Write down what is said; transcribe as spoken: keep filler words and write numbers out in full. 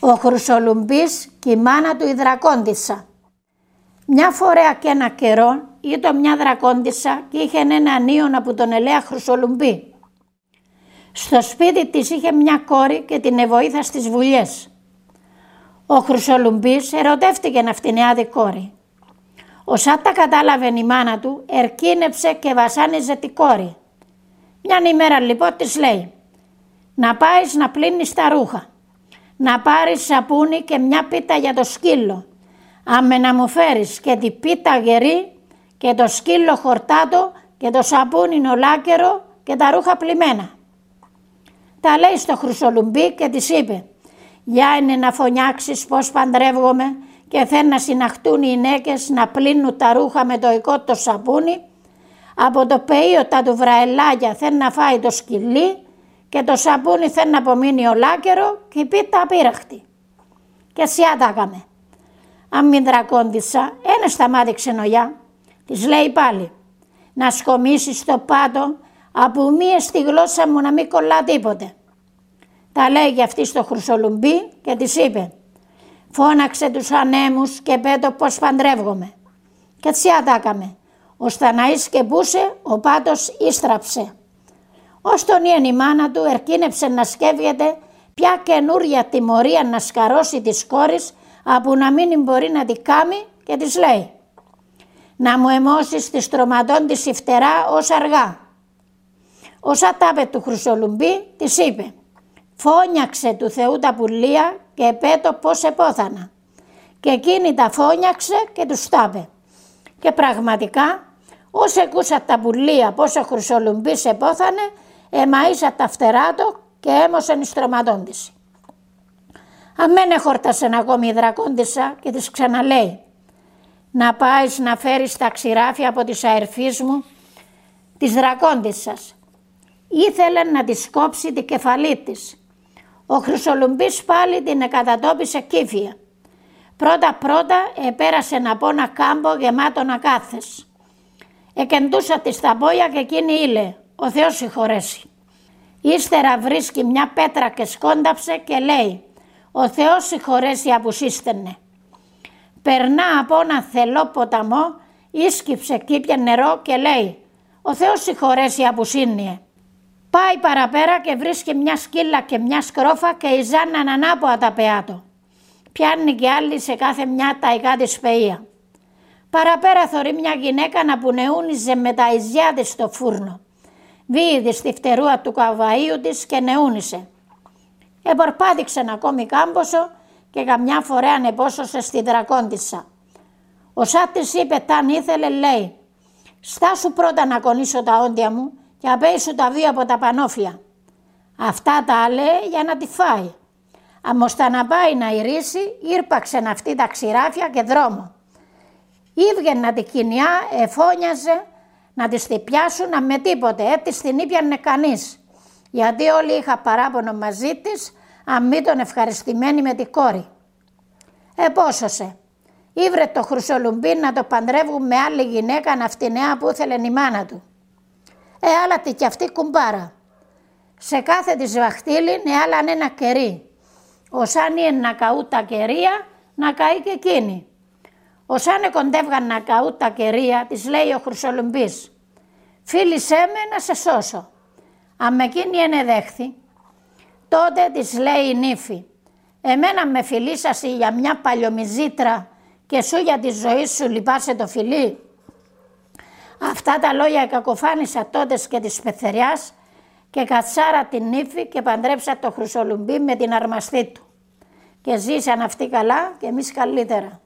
Ο Χρυσολουμπής και η μάνα του η Δρακόντισσα. Μια φορά και ένα καιρό ήταν μια Δρακόντισσα και είχε έναν ίωνα που τον ελέα Χρυσολουμπή. Στο σπίτι της είχε μια κόρη και την εβοήθα στις βουλιές. Ο Χρυσολουμπής ερωτεύτηκε αυτήν την κόρη. Όσα τα κατάλαβε η μάνα του, ερκίνεψε και βασάνιζε τη κόρη. Μιαν ημέρα λοιπόν της λέει: να πάεις να πλύνεις τα ρούχα, να πάρεις σαπούνι και μια πίτα για το σκύλο, άμε να μου φέρεις και την πίτα γερή και το σκύλο χορτάτο και το σαπούνι ολάκερο και τα ρούχα πλημμένα. Τα λέει στο Χρυσολουμπή και της είπε: για είναι να φωνιάξεις πως παντρεύγομαι και θέλουν να συναχτούν οι γυναίκες να πλύνουν τα ρούχα με το οικό το σαπούνι, από το πεΐο τα του βραελάγια θέλουν να φάει το σκυλί και το σαπούνι θέλει να απομείνει ολάκερο και η πίτα απείραχτη. Και σιά τα έκαμε. Αν μην Δρακόντισσα, ένα σταμάτη ξενογιά, της λέει πάλι: να σκομίσεις το πάτο από μία στη γλώσσα μου να μην κολλά τίποτε. Τα λέει και αυτή στο Χρυσολουμπή και της είπε: φώναξε τους ανέμους και πέτω πως παντρεύγομαι. Και τσιά τα έκαμε. Ώστε να και πούσε, ο πάτος ίστραψε. Ως τον ιεν η μάνα του ερκίνεψε να σκέφτεται ποια καινούρια τιμωρία να σκαρώσει της κόρης, από να μην μπορεί να τη κάμει, και της λέει: να μου αιμώσεις τη στρωματών της η φτερά ως αργά. Όσα τάπε του Χρυσολουμπή της είπε: φώνιαξε του Θεού τα πουλία και πέτω πως επόθανα. Και εκείνη τα φώνιαξε και τους τάπε. Και πραγματικά όσοι ακούσα τα πουλία πως ο Χρυσολουμπής επόθανε, εμαΐσα τα φτερά του και έμωσεν εις στρωματών της. Αμέν εχόρτασε ακόμη η Δρακόντισσα και της ξαναλέει: να πάεις να φέρεις τα ξηράφια από της αερφής μου της Δρακόντισσας. Ήθελε να της κόψει την κεφαλή της. Ο Χρυσολουμπής πάλι την εκατατόπισε κύφια. Πρώτα πρώτα επέρασε από ένα κάμπο γεμάτο ακάθες. Εκεντούσα της τα πόδια και εκείνη ήλε: ο Θεός συγχωρέσει. Ύστερα βρίσκει μια πέτρα και σκόνταψε και λέει: ο Θεός συγχωρέσει απουσίστενε. Περνά από ένα θελό ποταμό, ίσκυψε κήπια νερό και λέει: ο Θεός συγχωρέσει απουσίνιε. Πάει παραπέρα και βρίσκει μια σκύλα και μια σκρόφα και ιζάναν ανάποδα τα πεάτο. Πιάνει και άλλη σε κάθε μια ταϊκά της πεΐα. Παραπέρα θωρεί μια γυναίκα να πουνεούνιζε με τα ιζιά της στο φούρνο. Βίηδη στη φτερούα του καβαΐου της και νεούνισε. Επορπάτηξε ακόμη κάμποσο και καμιά φορά ανεπόσωσε στη Δρακόντισσα. Ο Σάτ της είπε ταν ήθελε, λέει: στάσου πρώτα να κονίσω τα όντια μου και απέισου τα δύο από τα πανόφια. Αυτά τα λέει για να τη φάει. Αμώστα να πάει να ηρήσει, ήρπαξεν αυτή τα ξηράφια και δρόμο. Ήβγαινε την κοινιά, εφώνιαζε να της τη πιάσουν με τίποτε, έτσι την ήπιανε κανείς. Γιατί όλοι είχα παράπονο μαζί της, αν μη τον ευχαριστημένη με τη κόρη. Επόσωσε. Ήβρε το Χρυσολουμπή να το παντρεύουν με άλλη γυναίκα αυτινέα που ήθελε η μάνα του. Ε, άλλατη κι αυτή κουμπάρα. Σε κάθε της βαχτήλη ναι άλλαν ένα κερί. Οσάν είναι να καού τα κερία, να καεί και εκείνη. Οσάν κοντεύγαν να καού τα κερία, της λέει ο Χρυσολουμπής: φίλησέ με να σε σώσω. Αν εκείνη ενεδέχθη, τότε της λέει η νύφη: εμένα με φιλήσασαι για μια παλιομιζήτρα και σου για τη ζωή σου λυπάσαι το φιλί. Αυτά τα λόγια κακοφάνησα τότε και της πεθεριάς και κατσάρα την νύφη και παντρέψα το Χρυσολουμπή με την αρμαστή του. Και ζήσαν αυτοί καλά και εμείς καλύτερα.